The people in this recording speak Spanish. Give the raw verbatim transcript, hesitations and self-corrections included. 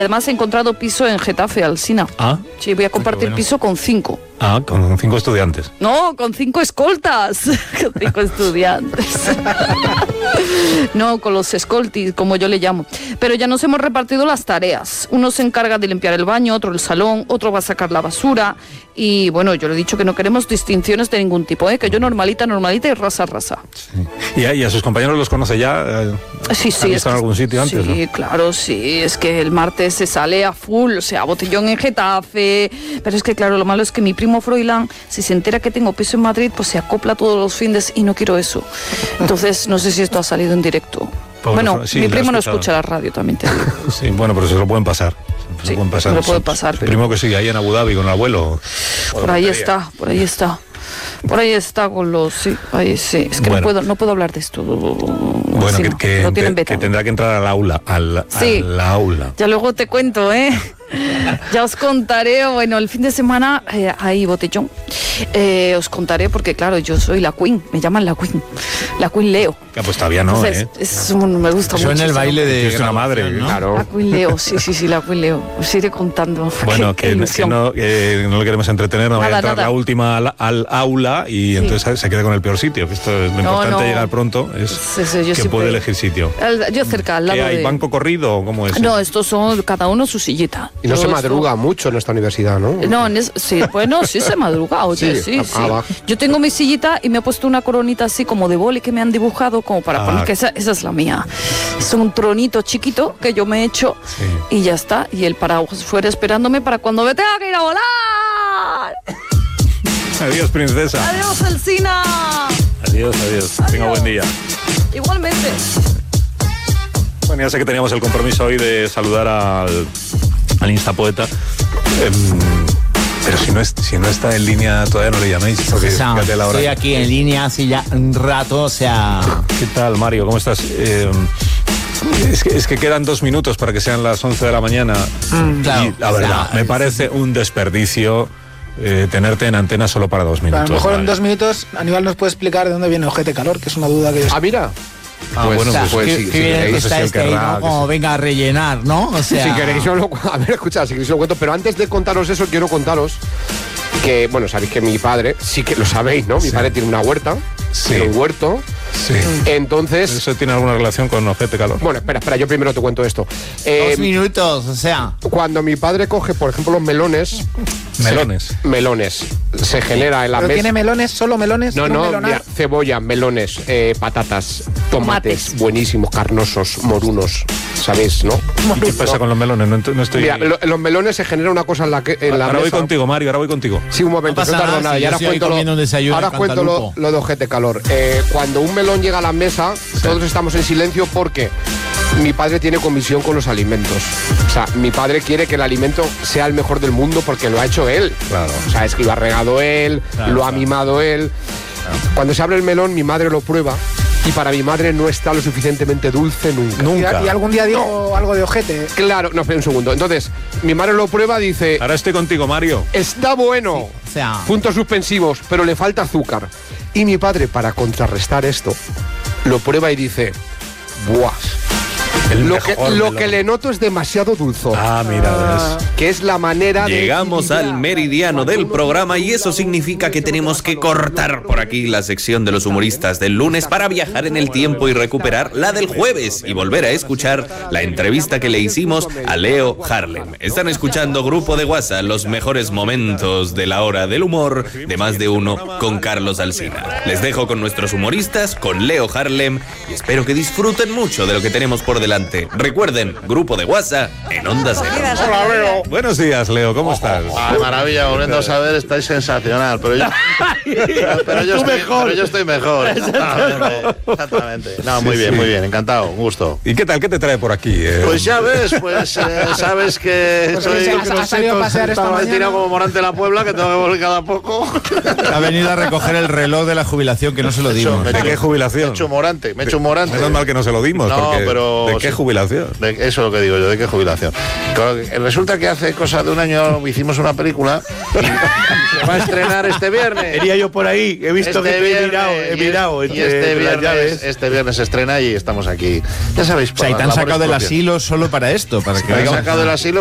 Además he encontrado piso en Getafe, Alsina. Ah. Sí, voy a compartir bueno. piso con cinco. Ah, con cinco estudiantes. No, con cinco escoltas. Con cinco estudiantes. No, con los escoltis, como yo le llamo. Pero ya nos hemos repartido las tareas. Uno se encarga de limpiar el baño, otro el salón, otro va a sacar la basura. Y bueno, yo le he dicho que no queremos distinciones de ningún tipo, ¿eh? Que yo normalita, normalita y rasa, rasa. Sí. ¿Y, a, ¿Y a sus compañeros los conoce ya? Eh, Sí, sí. ¿Han visto en algún sitio antes? Sí, ¿no? claro, sí. Es que el martes se sale a full, o sea, botellón en Getafe. Pero es que, claro, lo malo es que mi primo Froilán, si se entera que tengo piso en Madrid, pues se acopla todos los fines y no quiero eso. Entonces, no sé si esto ha salido en directo. Pobre bueno, Fro- sí, mi lo he primo no escuchado. escucha la radio, también te digo. Sí, bueno, pero se lo pueden pasar. Se Sí, lo pueden pasar. se lo puede Su- pasar, su pero- primo que sigue ahí en Abu Dhabi con el abuelo. Por ahí está, por ahí está. Por ahí está con los... Sí, ahí sí. Es que Bueno. no, puedo, no puedo hablar de esto. Bueno, Sí, que, no, que, lo tienen que vetado. tendrá que entrar al aula. Al, Sí. al aula. Ya luego te cuento, ¿eh? Ya os contaré, bueno, el fin de semana eh, hay botellón. Eh, os contaré porque, claro, yo soy la Queen, me llaman la Queen, la Queen Leo. Ah, pues todavía no, Entonces, ¿eh? es un- me gusta Eso mucho. en el ese baile nombre. de Es una madre, graduación, ¿no? claro. La Queen Leo, sí, sí, sí, la Queen Leo. Os iré contando. Bueno, Qué que, que ilusión. no, que no le queremos entretener, no vaya a Nada, entrar nada. la última al, al aula y Sí. entonces se quede con el peor sitio. Que esto es lo No, importante, no. llegar pronto, es Sí, sí, yo que siempre- puede elegir sitio. Al- Yo cerca, al lado ¿Qué hay? de... ¿Banco corrido o cómo es? No, estos son cada uno su sillita. Y no Yo se esto- madruga mucho en esta universidad, ¿no? No, en es- sí, bueno, sí se madruga, oye, sí, Sí, sí. ah, va. Yo tengo mi sillita y me he puesto una coronita así como de boli que me han dibujado como para Ah. poner que esa, esa es la mía. Es un tronito chiquito que yo me he hecho Sí. y ya está. Y el paraguas fuera esperándome para cuando me tenga que ir a volar. Adiós, princesa. Adiós, Alsina. Adiós, adiós. Tenga buen día. Igualmente. Bueno, ya sé que teníamos el compromiso hoy de saludar al, al Instapoeta. Em, pero si no, es, si no está en línea, todavía no le llaméis. Porque O sea, fíjate la hora. estoy aquí en línea hace ya un rato, o sea... ¿Qué tal, Mario? ¿Cómo estás? Eh, es, que, es que quedan dos minutos para que sean las once de la mañana. claro, y la verdad, o sea, me parece un desperdicio eh, tenerte en antena solo para dos A minutos. lo mejor en Mario. dos minutos Aníbal nos puede explicar de dónde viene Ojete Calor, que es una duda que yo... Ah, mira. Ah, Pues, bueno, o sea, pues, pues qué, sí, qué sí, bien queréis, que no sé está si él este ahí, querrá, ¿no? Como venga a rellenar, ¿no? O sea... Si queréis, yo lo, a ver, escuchad, si queréis lo cuento, pero antes de contaros eso, quiero contaros que, bueno, sabéis que mi padre, sí que lo sabéis, ¿no? Mi Sí. padre tiene una huerta, Sí. tiene un huerto, Sí. entonces... ¿Eso tiene alguna relación con Ojete Calor? Bueno, espera, espera, yo primero te cuento esto. Eh, Dos minutos, o sea... cuando mi padre coge, por ejemplo, los melones... Melones. se- melones. Se genera en la ¿Pero mesa... tiene melones, solo melones? No, ¿Tiene un no, melonar? mira, cebolla, melones, eh, patatas, tomates, Tomates. buenísimos, carnosos, morunos, ¿sabéis, no? ¿Y qué pasa con los melones? No, ent- no estoy... Mira, lo- en los melones se genera una cosa en la que en la ahora voy mesa- contigo, Mario, ahora voy contigo. Sí, un momento, No no, pasa tardo nada, nada. si Y yo ahora estoy cuento, lo, comiendo un desayuno ahora de cuento lo, Cantalupo. lo de ojete calor. Eh, cuando un melón llega a la mesa, todos estamos en silencio porque mi padre tiene comisión con los alimentos. O sea, mi padre quiere que el alimento sea el mejor del mundo porque lo ha hecho él. Claro. O sea, es que lo ha regado él, Claro, lo ha claro. mimado él. Cuando se abre el melón, mi madre lo prueba y para mi madre no está lo suficientemente dulce nunca. Nunca. Y, y algún día dijo algo de Ojete. Claro, no, espera un segundo. Entonces, mi madre lo prueba, dice, Ahora estoy contigo, Mario. está bueno. O sea... Puntos suspensivos, pero le falta azúcar. Y mi padre, para contrarrestar esto, lo prueba y dice, ¡buah! El Lo, mejor que, lo melón. que le noto es demasiado dulzón. Ah, mira, ves. Que es la manera de... Llegamos al meridiano del programa y eso significa que tenemos que cortar por aquí la sección de los humoristas del lunes para viajar en el tiempo y recuperar la del jueves y volver a escuchar la entrevista que le hicimos a Leo Harlem. Están escuchando Grupo de WhatsApp, los mejores momentos de la hora del humor de más de uno con Carlos Alsina. Les dejo con nuestros humoristas, con Leo Harlem y espero que disfruten mucho de lo que tenemos por delante. Recuerden, Grupo de WhatsApp en Onda Cero. Hola, Leo. Buenos días, Leo, ¿cómo estás? Ay, maravilla, volviendo a saber, estáis sensacional. Pero yo, pero, pero yo, estoy, pero yo estoy mejor. Exactamente, exactamente. No, muy Sí, bien, sí. muy bien, encantado, un gusto. ¿Y qué tal? ¿Qué te trae por aquí? eh? Pues ya ves, pues eh, sabes que Pues soy sí, has- has salido a pasear esta estaba mañana. tirado como Morante de la Puebla, que tengo que volver cada poco. Ha venido a recoger el reloj de la jubilación, que no se lo dimos. Me he ¿De hecho- qué jubilación? Me he hecho Morante, me he hecho Morante. Menos mal que no se lo dimos. No, porque pero ¿de qué sí, qué jubilación? De, eso es lo que digo yo, ¿de qué jubilación? Resulta que hace cosa de un año hicimos una película y se va a estrenar este viernes. Venía yo por ahí, he visto este que viernes, he mirado, he mirado. Y, entre, y este, entre las viernes, llaves. este viernes se estrena y estamos aquí. Ya sabéis, O sea, y te han sacado del asilo solo para esto, para que Me han veamos. sacado del asilo